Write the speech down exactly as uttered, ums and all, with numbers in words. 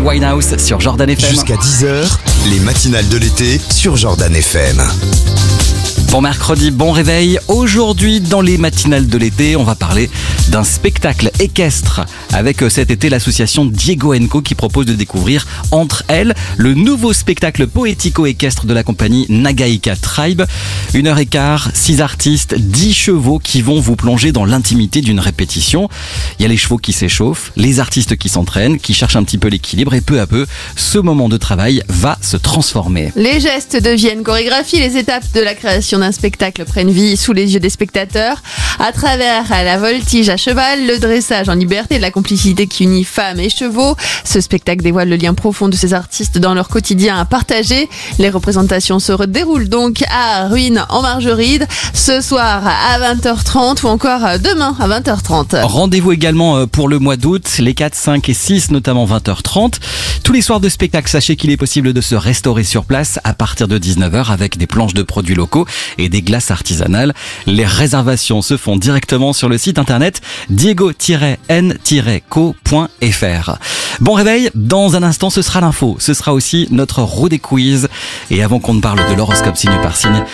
Winehouse sur Jordan F M. Jusqu'à dix heures, les matinales de l'été sur Jordan F M. Bon mercredi, bon réveil. Aujourd'hui, dans les matinales de l'été, on va parler d'un spectacle équestre avec cet été l'association Diego and Co qui propose de découvrir Entre elles, le nouveau spectacle poético-équestre de la compagnie Nagaïka Tribe. Une heure et quart, six artistes, dix chevaux qui vont vous plonger dans l'intimité d'une répétition. Il y a les chevaux qui s'échauffent, les artistes qui s'entraînent, qui cherchent un petit peu l'équilibre et peu à peu, ce moment de travail va se transformer. Les gestes deviennent chorégraphie, les étapes de la création d'un spectacle prennent vie sous les yeux des spectateurs à travers la voltige à cheval, le dressage en liberté, la complicité qui unit femmes et chevaux. Ce spectacle dévoile le lien profond de ces artistes dans leur quotidien à partager. Les représentations se déroulent donc à Ruines en Margeride ce soir à vingt heures trente ou encore demain à vingt heures trente. Rendez-vous également pour le mois d'août, les quatre, cinq et six, notamment vingt heures trente. Tous les soirs de spectacle, sachez qu'il est possible de se restaurer sur place à partir de dix-neuf heures avec des planches de produits locaux et des glaces artisanales. Les réservations se font directement sur le site internet diego tiret n tiret co point f r. Bon réveil, dans un instant ce sera l'info, ce sera aussi notre roue des quiz. Et avant qu'on ne parle de l'horoscope signe par signe,